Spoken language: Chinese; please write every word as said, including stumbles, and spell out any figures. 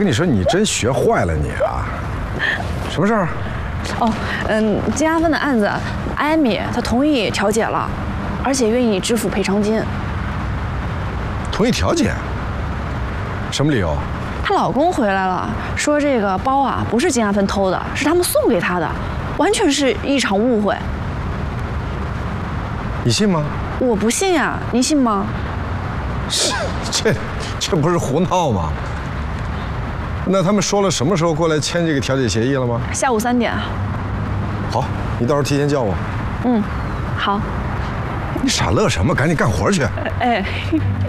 跟你说，你真学坏了你啊！什么事儿？ 哦，嗯，金阿芬的案子，艾米她同意调解了，而且愿意支付赔偿金。 同意调解？什么理由？ 她老公回来了，说这个包啊不是金阿芬偷的，是他们送给她的，完全是一场误会。 你信吗？ 我不信呀，你信吗？ 这这不是胡闹吗？那他们说了什么时候过来签这个调解协议了吗？ 下午三点。 好，你到时候提前叫我。 嗯，好。 你傻乐什么？赶紧干活去。 哎。